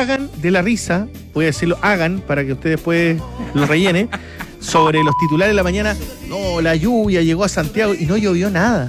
cagan de la risa, voy a decirlo, hagan, para que usted después lo rellene, sobre los titulares de la mañana. No, la lluvia llegó a Santiago y no llovió nada.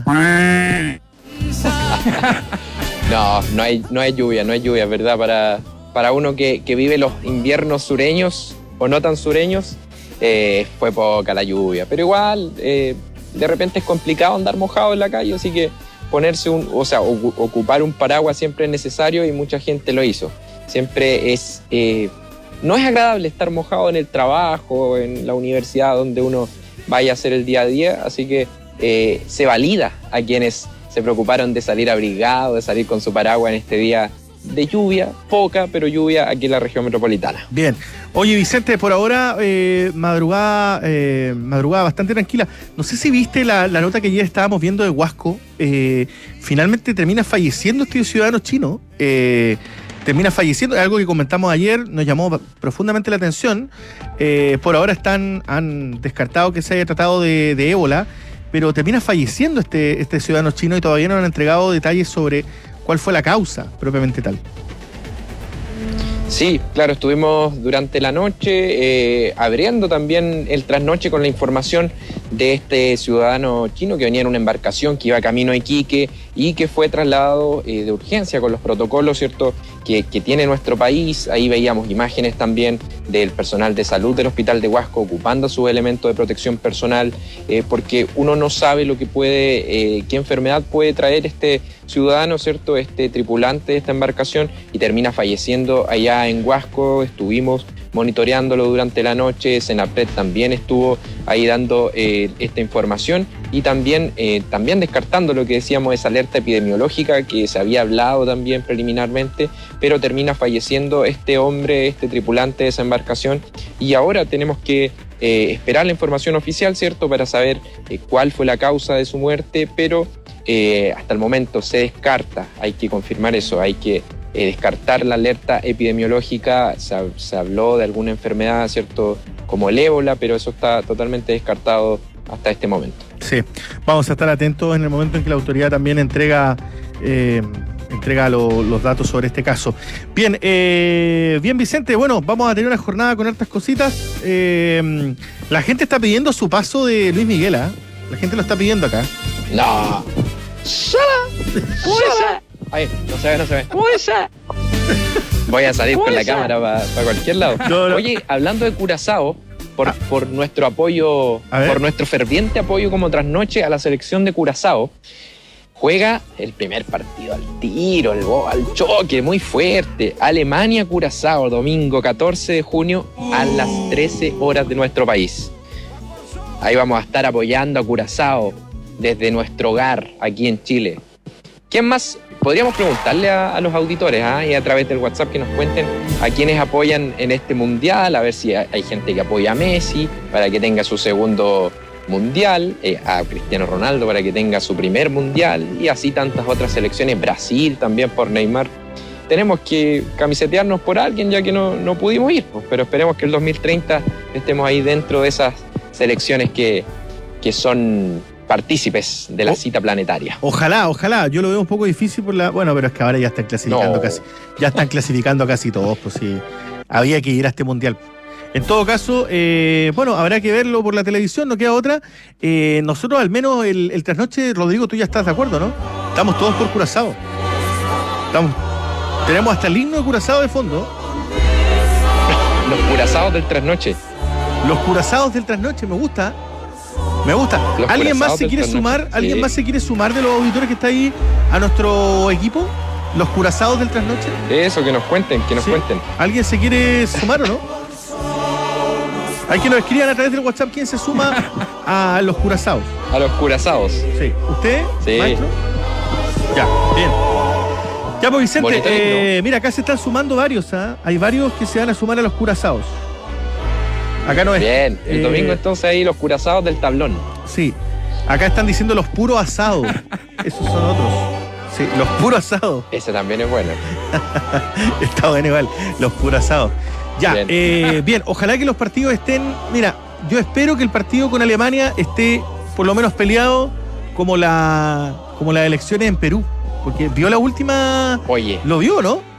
No hay lluvia, es verdad. Para uno que vive los inviernos sureños o no tan sureños, fue poca la lluvia. Pero igual, de repente es complicado andar mojado en la calle, así que ponerse ocupar un paraguas siempre es necesario y mucha gente lo hizo. Siempre no es agradable estar mojado en el trabajo, en la universidad, donde uno vaya a hacer el día a día, así que se valida a quienes se preocuparon de salir abrigado, de salir con su paraguas en este día de lluvia, poca, pero lluvia aquí en la región metropolitana. Bien. Oye, Vicente, por ahora, madrugada bastante tranquila. No sé si viste la nota que ayer estábamos viendo de Huasco. Finalmente termina falleciendo este ciudadano chino. Termina falleciendo, algo que comentamos ayer, nos llamó profundamente la atención. Por ahora han descartado que se haya tratado de ébola, pero termina falleciendo este ciudadano chino y todavía no han entregado detalles sobre cuál fue la causa propiamente tal. Sí, claro, estuvimos durante la noche abriendo también el trasnoche con la información de este ciudadano chino que venía en una embarcación que iba camino a Iquique y que fue trasladado de urgencia con los protocolos, ¿cierto?, que tiene nuestro país. Ahí veíamos imágenes también del personal de salud del hospital de Huasco ocupando sus elementos de protección personal, porque uno no sabe lo que qué enfermedad puede traer este ciudadano, ¿cierto?, este tripulante de esta embarcación, y termina falleciendo allá en Huasco. Estuvimos monitoreándolo durante la noche, Senapred también estuvo ahí dando esta información y también descartando lo que decíamos, esa alerta epidemiológica que se había hablado también preliminarmente, pero termina falleciendo este hombre, este tripulante de esa embarcación, y ahora tenemos que esperar la información oficial, ¿cierto?, para saber cuál fue la causa de su muerte, pero hasta el momento se descarta, hay que confirmar eso, hay que descartar la alerta epidemiológica. Se habló de alguna enfermedad, ¿cierto?, como el ébola, pero eso está totalmente descartado hasta este momento. Sí, vamos a estar atentos en el momento en que la autoridad también entrega los datos sobre este caso. Bien, bien, Vicente, bueno, vamos a tener una jornada con hartas cositas. La gente está pidiendo su paso de Luis Miguel, ¿eh? La gente lo está pidiendo acá. No. Ay, no se ve. Voy a salir con la cámara para cualquier lado. No. Oye, hablando de Curazao, por nuestro apoyo, por nuestro ferviente apoyo como trasnoche a la selección de Curazao, juega el primer partido al tiro, al choque, muy fuerte. Alemania-Curazao, domingo 14 de junio a las 13 horas de nuestro país. Ahí vamos a estar apoyando a Curazao desde nuestro hogar aquí en Chile. ¿Quién más? Podríamos preguntarle a los auditores y a través del WhatsApp que nos cuenten a quienes apoyan en este mundial, a ver si hay gente que apoya a Messi para que tenga su segundo mundial, a Cristiano Ronaldo para que tenga su primer mundial, y así tantas otras selecciones, Brasil también por Neymar. Tenemos que camisetearnos por alguien ya que no pudimos ir, pero esperemos que el 2030 estemos ahí dentro de esas selecciones que son partícipes de la cita planetaria. Ojalá. Yo lo veo un poco difícil pero es que ahora ya están clasificando casi. Ya están clasificando casi todos, pues sí. Había que ir a este mundial. En todo caso, habrá que verlo por la televisión, no queda otra. Nosotros, al menos, el trasnoche, Rodrigo, tú ya estás de acuerdo, ¿no? Estamos todos por Curazao. Tenemos hasta el himno de Curazao de fondo. Los curazados del trasnoche. Los curazados del trasnoche, me gusta. ¿Alguien más se quiere sumar? Sí. ¿Alguien más se quiere sumar de los auditores que está ahí a nuestro equipo? ¿Los curazados del trasnoche? Eso, que nos cuenten. ¿Alguien se quiere sumar o no? Hay que nos escriban a través del WhatsApp quién se suma a los curazados. A los curazados. Sí. ¿Usted, maestro? Ya, bien. Ya, pues, Vicente, mira, acá se están sumando varios, Hay varios que se van a sumar a los curazados. Acá no es. Bien, el domingo entonces ahí los curazados del tablón. Sí, acá están diciendo los puros asados. Esos son otros. Sí, los puros asados. Ese también es bueno. Está bueno igual, los puros asados. Ya, bien, ojalá que los partidos estén... Mira, yo espero que el partido con Alemania esté por lo menos peleado como las elecciones en Perú. Porque vio la última... Oye. ¿Lo vio, no?